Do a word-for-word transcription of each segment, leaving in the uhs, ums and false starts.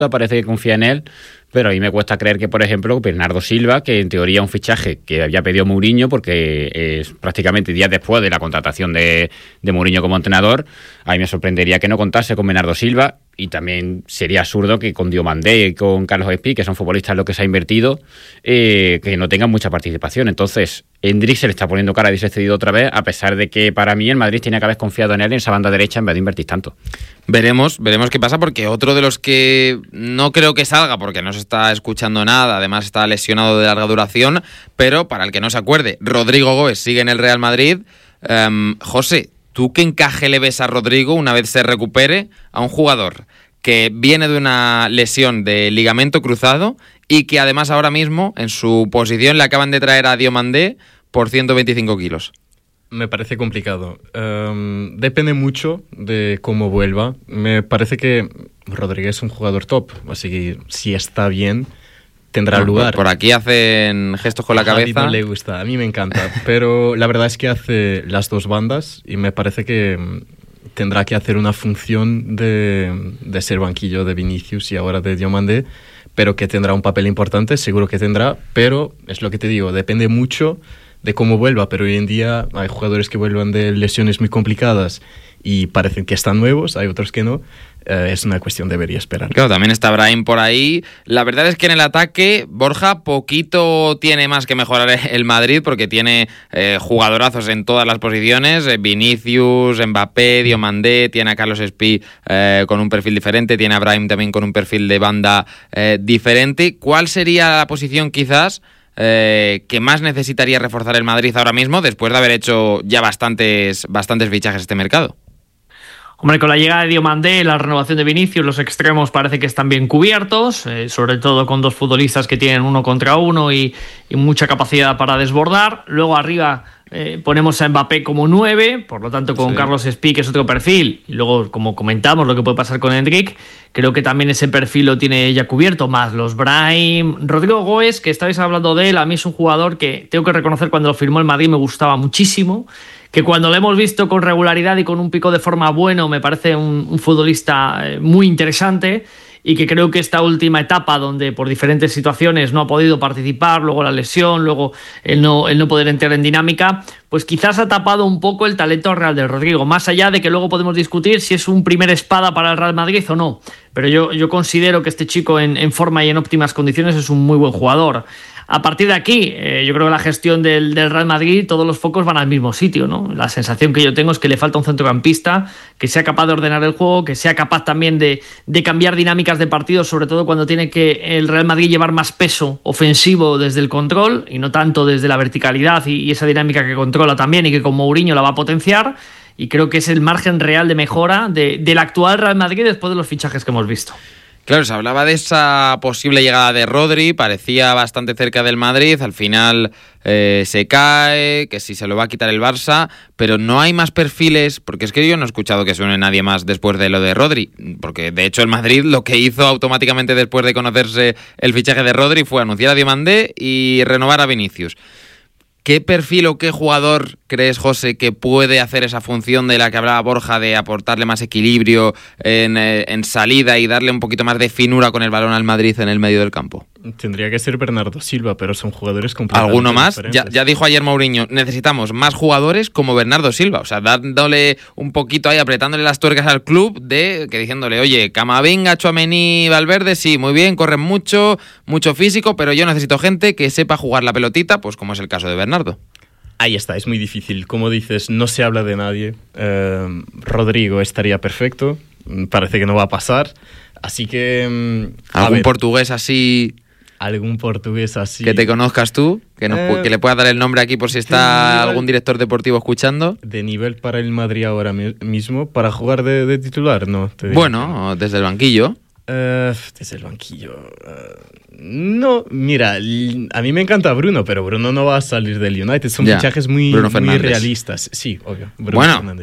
parece que confía en él, pero a mí me cuesta creer que, por ejemplo, Bernardo Silva, que en teoría es un fichaje que había pedido Mourinho, porque es prácticamente días después de la contratación de, de Mourinho como entrenador, a mí me sorprendería que no contase con Bernardo Silva, y también sería absurdo que con Diomandé y con Carlos Espí, que son futbolistas en los que se ha invertido, eh, que no tengan mucha participación. Entonces, Endrick se le está poniendo cara de irse cedido otra vez, a pesar de que para mí el Madrid tenía que haber confiado en él en esa banda derecha en vez de invertir tanto. Veremos, veremos qué pasa, porque otro de los que no creo que salga, porque no se está escuchando nada, además está lesionado de larga duración, pero para el que no se acuerde, Rodrigo Goes sigue en el Real Madrid. Um, José, ¿tú qué encaje le ves a Rodrigo una vez se recupere a un jugador que viene de una lesión de ligamento cruzado y que además ahora mismo en su posición le acaban de traer a Diomandé por ciento veinticinco kilos? Me parece complicado. Um, depende mucho de cómo vuelva. Me parece que Rodríguez es un jugador top, así que si está bien, tendrá no, lugar. Por aquí hacen gestos con la cabeza. A mí no le gusta, a mí me encanta, pero la verdad es que hace las dos bandas y me parece que tendrá que hacer una función de, de ser banquillo de Vinicius y ahora de Diomandé, pero que tendrá un papel importante, seguro que tendrá, pero es lo que te digo, depende mucho de cómo vuelva, pero hoy en día hay jugadores que vuelvan de lesiones muy complicadas y parecen que están nuevos, hay otros que no. Eh, es una cuestión de ver y esperar. Claro, también está Brahim por ahí. La verdad es que en el ataque, Borja, poquito tiene más que mejorar el Madrid, porque tiene eh, jugadorazos en todas las posiciones, eh, Vinicius, Mbappé, Diomandé, tiene a Carlos Espí eh, con un perfil diferente, tiene a Brahim también con un perfil de banda eh, diferente. ¿Cuál sería la posición quizás Eh, que más necesitaría reforzar el Madrid ahora mismo, después de haber hecho ya bastantes, bastantes fichajes este mercado? Hombre, con la llegada de Diomandé, la renovación de Vinicius, los extremos parece que están bien cubiertos, eh, sobre todo con dos futbolistas que tienen uno contra uno y, y mucha capacidad para desbordar. Luego arriba eh, ponemos a Mbappé como nueve, por lo tanto con sí. Carlos Espí, que es otro perfil, y luego, como comentamos, lo que puede pasar con Endrick, creo que también ese perfil lo tiene ya cubierto, más los Brahim. Rodrigo Goes, que estabais hablando de él, a mí es un jugador que tengo que reconocer, cuando lo firmó el Madrid me gustaba muchísimo, que cuando lo hemos visto con regularidad y con un pico de forma bueno, me parece un, un futbolista muy interesante, y que creo que esta última etapa, donde por diferentes situaciones no ha podido participar, luego la lesión, luego el no, el no poder entrar en dinámica, pues quizás ha tapado un poco el talento real de Rodrigo, más allá de que luego podemos discutir si es un primer espada para el Real Madrid o no, pero yo, yo considero que este chico en, en forma y en óptimas condiciones es un muy buen jugador. A partir de aquí, eh, yo creo que la gestión del, del Real Madrid, todos los focos van al mismo sitio, ¿no? La sensación que yo tengo es que le falta un centrocampista que sea capaz de ordenar el juego, que sea capaz también de, de cambiar dinámicas de partido, sobre todo cuando tiene que el Real Madrid llevar más peso ofensivo desde el control y no tanto desde la verticalidad y, y esa dinámica que controla también y que con Mourinho la va a potenciar. Y creo que es el margen real de mejora de, del actual Real Madrid después de los fichajes que hemos visto. Claro, se hablaba de esa posible llegada de Rodri, parecía bastante cerca del Madrid, al final eh, se cae, que si se lo va a quitar el Barça, pero no hay más perfiles, porque es que yo no he escuchado que suene nadie más después de lo de Rodri, porque de hecho el Madrid lo que hizo automáticamente después de conocerse el fichaje de Rodri fue anunciar a Diomandé y renovar a Vinicius. ¿Qué perfil o qué jugador crees, José, que puede hacer esa función de la que hablaba Borja, de aportarle más equilibrio en, en salida y darle un poquito más de finura con el balón al Madrid en el medio del campo? Tendría que ser Bernardo Silva, pero son jugadores completamente ¿Alguno más? diferentes. Ya, ya dijo ayer Mourinho, necesitamos más jugadores como Bernardo Silva, o sea, dándole un poquito ahí, apretándole las tuercas al club, de que diciéndole, oye, Camavinga, Tchouaméni, Valverde, sí, muy bien, corren mucho, mucho físico, pero yo necesito gente que sepa jugar la pelotita, pues como es el caso de Bernardo. Ahí está, es muy difícil. Como dices, no se habla de nadie. Eh, Rodrigo estaría perfecto, parece que no va a pasar, así que... ¿Algún ver, portugués así...? Algún portugués así... ¿Que te conozcas tú? Que, nos, eh, que le puedas dar el nombre aquí por si está nivel, algún director deportivo escuchando. ¿De nivel para el Madrid ahora mismo? ¿Para jugar de, de titular? No. Te bueno, desde el banquillo. Uh, desde el banquillo... Uh, no, mira, a mí me encanta Bruno, pero Bruno no va a salir del United. Son ya, fichajes muy, muy realistas. Sí, obvio. Bruno bueno, Fernández.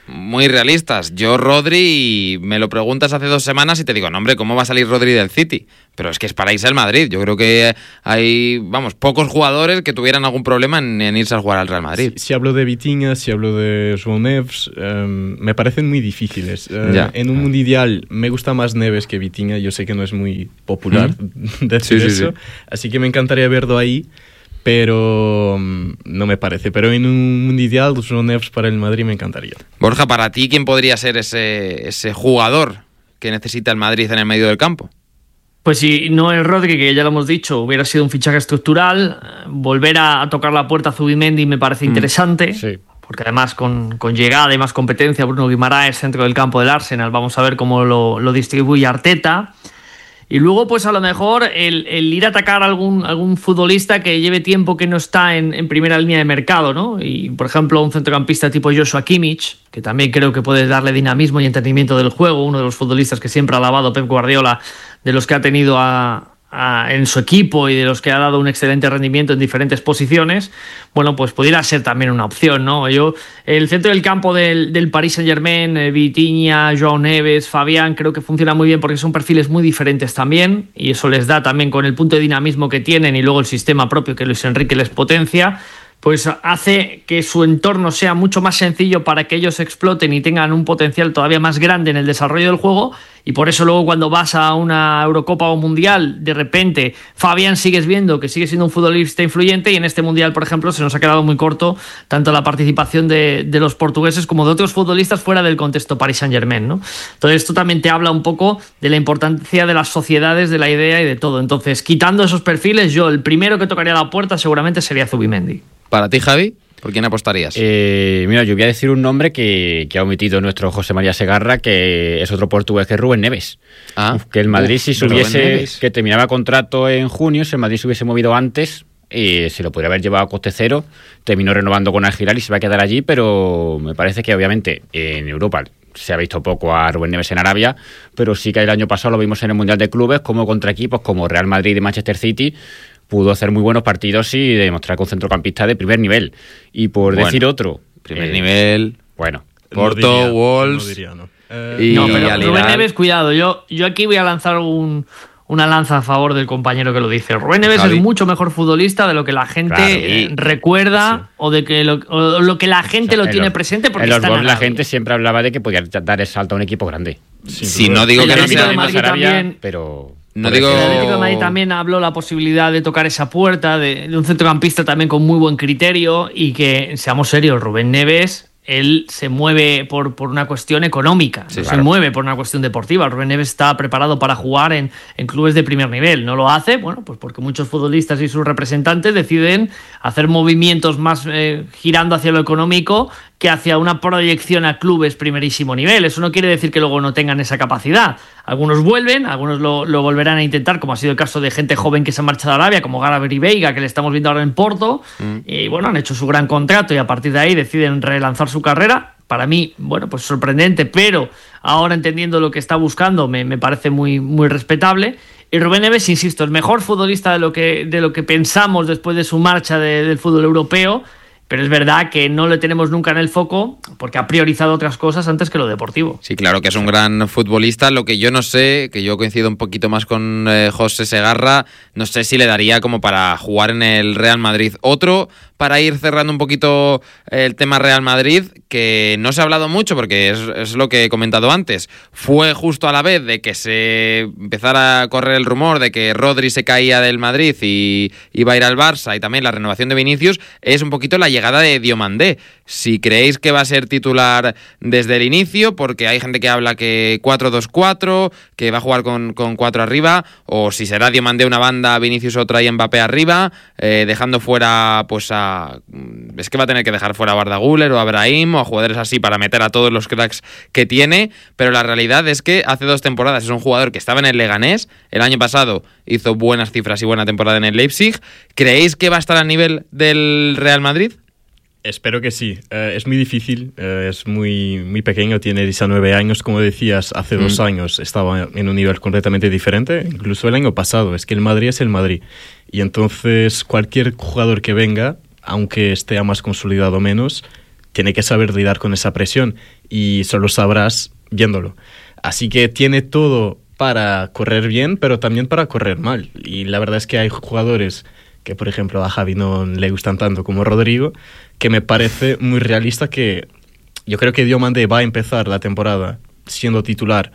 muy realistas. Yo Rodri, me lo preguntas hace dos semanas y te digo, no hombre, ¿cómo va a salir Rodri del City? Pero es que es para irse al Madrid. Yo creo que hay, vamos, pocos jugadores que tuvieran algún problema en, en irse a jugar al Real Madrid. Si, si hablo de Vitinha, si hablo de João Neves, um, me parecen muy difíciles. Uh, en un mundial me gusta más Neves que Vitinha. Yo sé que no es muy popular mm. decir sí, sí, eso, sí. Así que me encantaría verlo ahí. Pero um, no me parece. Pero en un mundial, João Neves para el Madrid me encantaría. Borja, para ti, ¿quién podría ser ese, ese jugador que necesita el Madrid en el medio del campo? Pues si no es Rodri, que ya lo hemos dicho, hubiera sido un fichaje estructural. Volver a, a tocar la puerta a Zubimendi me parece mm. interesante. Sí. Porque además con, con llegada y más competencia, Bruno Guimaraes, centro del campo del Arsenal, vamos a ver cómo lo, lo distribuye Arteta. Y luego, pues a lo mejor el, el ir a atacar a algún, algún futbolista que lleve tiempo que no está en, en primera línea de mercado, ¿no? Y, por ejemplo, un centrocampista tipo Joshua Kimmich, que también creo que puede darle dinamismo y entendimiento del juego, uno de los futbolistas que siempre ha alabado Pep Guardiola, de los que ha tenido a... A, en su equipo y de los que ha dado un excelente rendimiento en diferentes posiciones, bueno, pues pudiera ser también una opción, ¿no? Yo, el centro del campo del, del Paris Saint-Germain, eh, Vitinha, João Neves, Fabián, creo que funciona muy bien porque son perfiles muy diferentes también y eso les da también, con el punto de dinamismo que tienen y luego el sistema propio que Luis Enrique les potencia, pues hace que su entorno sea mucho más sencillo para que ellos exploten y tengan un potencial todavía más grande en el desarrollo del juego. Y por eso luego cuando vas a una Eurocopa o Mundial, de repente Fabián sigues viendo que sigue siendo un futbolista influyente, y en este Mundial, por ejemplo, se nos ha quedado muy corto tanto la participación de, de los portugueses como de otros futbolistas fuera del contexto Paris Saint-Germain, ¿no? Entonces esto también te habla un poco de la importancia de las sociedades, de la idea y de todo. Entonces, quitando esos perfiles, yo el primero que tocaría la puerta seguramente sería Zubimendi. Para ti, Javi, ¿por quién apostarías? Eh, mira, yo voy a decir un nombre que, que ha omitido nuestro José María Segarra, que es otro portugués, que es Rubén Neves. Ah, que el Madrid, uf, si se hubiese, que terminaba contrato en junio, si el Madrid se hubiese movido antes, eh, se lo podría haber llevado a coste cero. Terminó renovando con Al Hilal y se va a quedar allí, pero me parece que obviamente en Europa se ha visto poco a Rubén Neves en Arabia, pero sí que el año pasado lo vimos en el Mundial de Clubes, como contra equipos como Real Madrid y Manchester City. Pudo hacer muy buenos partidos y demostrar que un centrocampista de primer nivel. Y por bueno, decir otro... Primer eh, nivel... Bueno. Porto, no diría, Wolves... No diría, no. Eh, y no, pero Rubén Neves, cuidado. Yo, yo aquí voy a lanzar un, una lanza a favor del compañero que lo dice. Rubén Neves Javi. Es mucho mejor futbolista de lo que la gente claro, y, recuerda sí. o de que lo, o lo que la gente o sea, lo tiene los, presente. Porque en los Wolves la gente siempre hablaba de que podía dar el salto a un equipo grande. Si sí, no digo que no sea de Madrid Arabia, también, pero... No digo... El Atlético de Madrid también habló la posibilidad de tocar esa puerta, de, de un centrocampista también con muy buen criterio, y que, seamos serios, Rubén Neves, él se mueve por, por una cuestión económica, sí, no claro. se mueve por una cuestión deportiva. Rubén Neves está preparado para jugar en, en clubes de primer nivel. No lo hace, bueno, pues porque muchos futbolistas y sus representantes deciden hacer movimientos más eh, girando hacia lo económico que hacia una proyección a clubes primerísimo nivel. Eso no quiere decir que luego no tengan esa capacidad. Algunos vuelven, algunos lo, lo volverán a intentar, como ha sido el caso de gente joven que se ha marchado a Arabia, como Gabri Veiga, que le estamos viendo ahora en Porto, mm. y bueno, han hecho su gran contrato y a partir de ahí deciden relanzar su carrera. Para mí, bueno, pues sorprendente, pero ahora entendiendo lo que está buscando, me, me parece muy, muy respetable. Y Rubén Neves, insisto, el mejor futbolista de lo que, de lo que pensamos después de su marcha de, del fútbol europeo. Pero es verdad que no lo tenemos nunca en el foco porque ha priorizado otras cosas antes que lo deportivo. Sí, claro que es un gran futbolista. Lo que yo no sé, que yo coincido un poquito más con eh, José Segarra, no sé si le daría como para jugar en el Real Madrid. Otro, para ir cerrando un poquito el tema Real Madrid, que no se ha hablado mucho porque es, es lo que he comentado antes. Fue justo a la vez de que se empezara a correr el rumor de que Rodri se caía del Madrid y iba a ir al Barça, y también la renovación de Vinicius, es un poquito la llegada de Diomandé. Si creéis que va a ser titular desde el inicio, porque hay gente que habla que cuatro dos cuatro, que va a jugar con, con cuatro arriba, o si será Diomandé una banda, Vinicius otra y Mbappé arriba, eh, dejando fuera pues a... Es que va a tener que dejar fuera a Arda Güler o a Brahim o a jugadores así para meter a todos los cracks que tiene, pero la realidad es que hace dos temporadas es un jugador que estaba en el Leganés, el año pasado hizo buenas cifras y buena temporada en el Leipzig. ¿Creéis que va a estar a nivel del Real Madrid? Espero que sí. Uh, es muy difícil, uh, es muy, muy pequeño, tiene diecinueve años, como decías, hace mm. dos años estaba en un nivel completamente diferente, incluso el año pasado. Es que el Madrid es el Madrid. Y entonces cualquier jugador que venga, aunque esté más consolidado o menos, tiene que saber lidiar con esa presión y solo sabrás viéndolo. Así que tiene todo para correr bien, pero también para correr mal. Y la verdad es que hay jugadores que, por ejemplo, a Javi no le gustan tanto como Rodrigo, que me parece muy realista que yo creo que Diomandé va a empezar la temporada siendo titular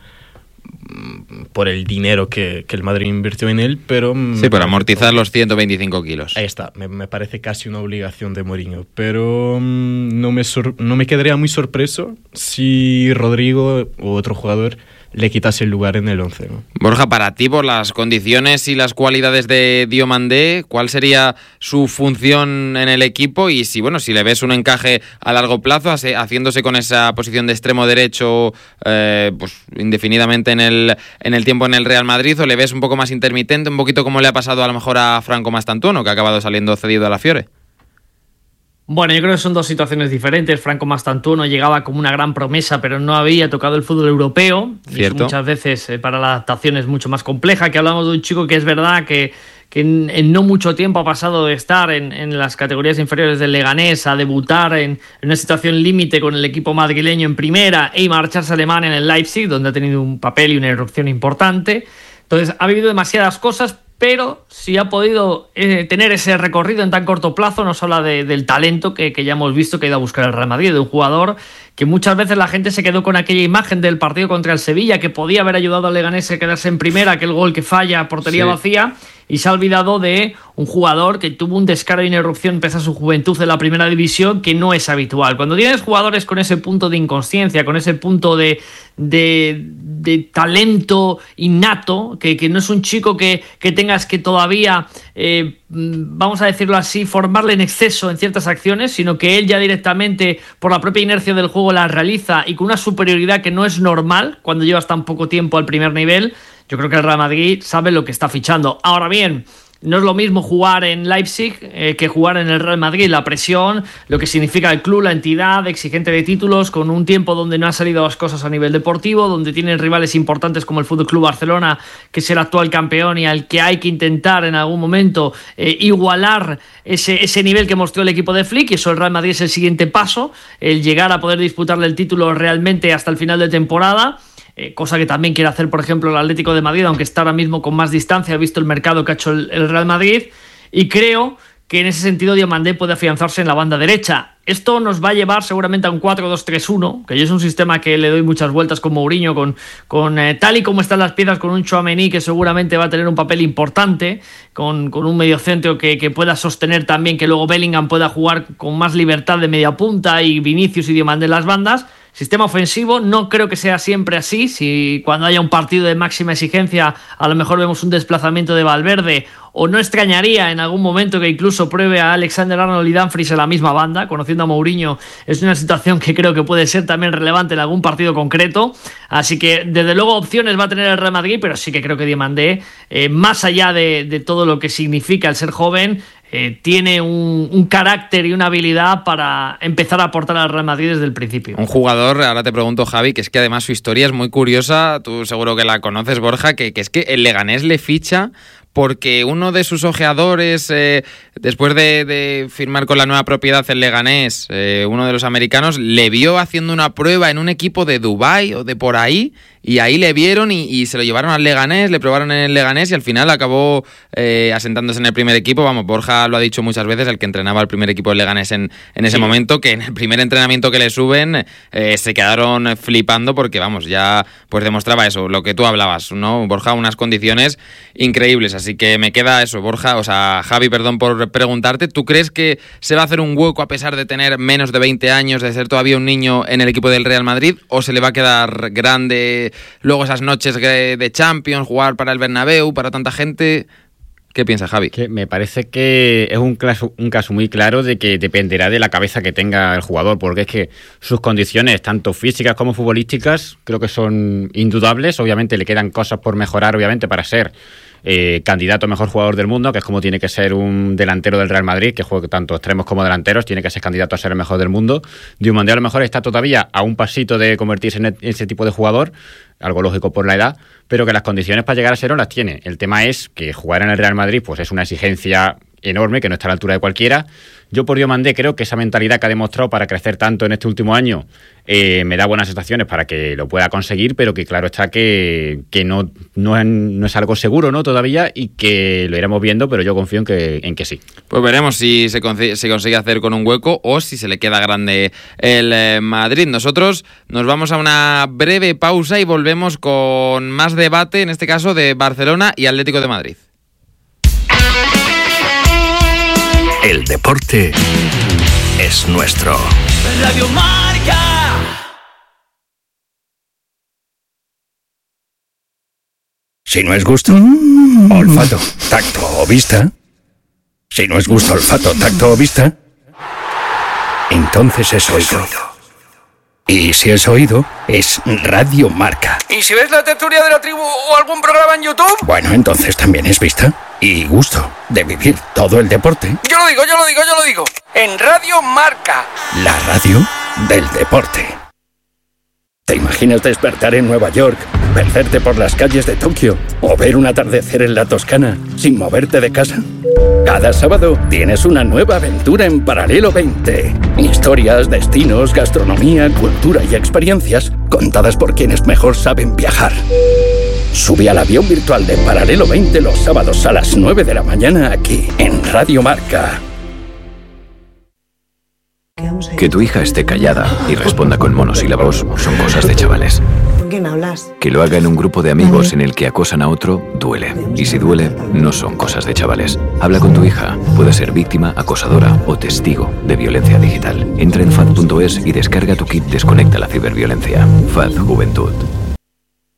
por el dinero que, que el Madrid invirtió en él, pero... Sí, por amortizar los ciento veinticinco kilos. Ahí está, me, me parece casi una obligación de Mourinho, pero um, no, me sor- no me quedaría muy sorpreso si Rodrigo u otro jugador le quitase el lugar en el once, ¿no? Borja, para ti, por las condiciones y las cualidades de Diomandé, ¿cuál sería su función en el equipo? Y si, bueno, si le ves un encaje a largo plazo, haciéndose con esa posición de extremo derecho eh, pues indefinidamente en el, en el tiempo en el Real Madrid, o le ves un poco más intermitente, un poquito como le ha pasado a lo mejor a Franco Mastantuono, que ha acabado saliendo cedido a la Fiore. Bueno, yo creo que son dos situaciones diferentes. Franco Mastantuono llegaba como una gran promesa, pero no había tocado el fútbol europeo. Cierto. Y eso muchas veces eh, para la adaptación es mucho más compleja. Que hablamos de un chico que es verdad que, que en, en no mucho tiempo ha pasado de estar en, en las categorías inferiores del Leganés a debutar en, en una situación límite con el equipo madrileño en primera y marcharse a Alemania en el Leipzig, donde ha tenido un papel y una erupción importante. Entonces ha vivido demasiadas cosas, pero si ha podido eh, tener ese recorrido en tan corto plazo, nos habla de, del talento que, que ya hemos visto que ha ido a buscar el Real Madrid, de un jugador que muchas veces la gente se quedó con aquella imagen del partido contra el Sevilla, que podía haber ayudado al Leganés a quedarse en primera, aquel gol que falla, portería sí. vacía, y se ha olvidado de un jugador que tuvo un descaro y una irrupción pese a su juventud en la primera división, que no es habitual. Cuando tienes jugadores con ese punto de inconsciencia, con ese punto de, de, de talento innato, que, que no es un chico que, que tengas que todavía, eh, vamos a decirlo así, formarle en exceso en ciertas acciones, sino que él ya directamente, por la propia inercia del juego, las realiza y con una superioridad que no es normal cuando llevas tan poco tiempo al primer nivel. Yo creo que el Real Madrid sabe lo que está fichando. Ahora bien, no es lo mismo jugar en Leipzig eh, que jugar en el Real Madrid. La presión, lo que significa el club, la entidad exigente de títulos, con un tiempo donde no han salido las cosas a nivel deportivo, donde tienen rivales importantes como el F C Barcelona, que es el actual campeón y al que hay que intentar en algún momento eh, igualar ese, ese nivel que mostró el equipo de Flick, y eso el Real Madrid es el siguiente paso, el llegar a poder disputarle el título realmente hasta el final de temporada. Eh, cosa que también quiere hacer, por ejemplo, el Atlético de Madrid, aunque está ahora mismo con más distancia, visto el mercado que ha hecho el, el Real Madrid, y creo que en ese sentido Diomandé puede afianzarse en la banda derecha. Esto nos va a llevar seguramente a un cuatro dos tres uno, que yo es un sistema que le doy muchas vueltas con Mourinho, con, con eh, tal y como están las piezas, con un Tchouaméni que seguramente va a tener un papel importante, con, con un mediocentro que, que pueda sostener también, que luego Bellingham pueda jugar con más libertad de media punta, y Vinicius y Diomandé en las bandas. Sistema ofensivo, no creo que sea siempre así. Si cuando haya un partido de máxima exigencia a lo mejor vemos un desplazamiento de Valverde, o no extrañaría en algún momento que incluso pruebe a Alexander-Arnold y Dumfries en la misma banda. Conociendo a Mourinho, es una situación que creo que puede ser también relevante en algún partido concreto. Así que desde luego opciones va a tener el Real Madrid, pero sí que creo que Diomandé, eh, más allá de, de todo lo que significa el ser joven, Eh, tiene un, un carácter y una habilidad para empezar a aportar al Real Madrid desde el principio. Un jugador, ahora te pregunto, Javi, que es que además su historia es muy curiosa, tú seguro que la conoces, Borja, que, que es que el Leganés le ficha porque uno de sus ojeadores, eh, después de, de firmar con la nueva propiedad el Leganés, eh, uno de los americanos, le vio haciendo una prueba en un equipo de Dubái o de por ahí, y ahí le vieron y, y se lo llevaron al Leganés, le probaron en el Leganés y al final acabó eh, asentándose en el primer equipo. Vamos, Borja lo ha dicho muchas veces, el que entrenaba al primer equipo del Leganés en, en ese sí. momento, que en el primer entrenamiento que le suben eh, se quedaron flipando porque, vamos, ya pues demostraba eso, lo que tú hablabas, ¿no, Borja? Unas condiciones increíbles. Así que me queda eso, Borja, o sea, Javi, perdón por preguntarte, ¿tú crees que se va a hacer un hueco a pesar de tener menos de veinte años, de ser todavía un niño en el equipo del Real Madrid, o se le va a quedar grande luego esas noches de Champions, jugar para el Bernabéu, para tanta gente? ¿Qué piensas, Javi? Que me parece que es un caso, un caso muy claro de que dependerá de la cabeza que tenga el jugador, porque es que sus condiciones, tanto físicas como futbolísticas, creo que son indudables. Obviamente le quedan cosas por mejorar, obviamente, para ser Eh, candidato a mejor jugador del mundo, que es como tiene que ser un delantero del Real Madrid, que juega tanto extremos como delanteros, tiene que ser candidato a ser el mejor del mundo. Diomandé a lo mejor está todavía a un pasito de convertirse en ese tipo de jugador, algo lógico por la edad, pero que las condiciones para llegar a serlo las tiene. El tema es que jugar en el Real Madrid pues es una exigencia enorme, que no está a la altura de cualquiera. Yo por Diomandé creo que esa mentalidad que ha demostrado para crecer tanto en este último año eh, me da buenas sensaciones para que lo pueda conseguir, pero que claro está que, que no, no, es, no es algo seguro, ¿no? Todavía, y que lo iremos viendo, pero yo confío en que, en que sí. Pues veremos si se consigue, se consigue hacer con un hueco o si se le queda grande el eh, Madrid. Nosotros nos vamos a una breve pausa y volvemos con más debate, en este caso de Barcelona y Atlético de Madrid. El deporte es nuestro. Radio Marca. Si no es gusto, mm. olfato, tacto o vista. Si no es gusto, olfato, tacto o vista, entonces es oído. Y si es oído, es Radio Marca. ¿Y si ves la tertulia de la tribu o algún programa en YouTube? Bueno, entonces también es vista y gusto de vivir todo el deporte. Yo lo digo, yo lo digo, yo lo digo. En Radio Marca. La radio del deporte. ¿Te imaginas despertar en Nueva York, perderte por las calles de Tokio o ver un atardecer en la Toscana sin moverte de casa? Cada sábado tienes una nueva aventura en Paralelo veinte. Historias, destinos, gastronomía, cultura y experiencias contadas por quienes mejor saben viajar. Sube al avión virtual de Paralelo veinte los sábados a las nueve de la mañana aquí en Radio Marca. Que tu hija esté callada y responda con monosílabos son cosas de chavales. ¿Con quién hablas? Que lo haga en un grupo de amigos en el que acosan a otro, duele. Y si duele, no son cosas de chavales. Habla con tu hija. Puede ser víctima, acosadora o testigo de violencia digital. Entra en F A D punto es y descarga tu kit Desconecta la ciberviolencia. F A D Juventud.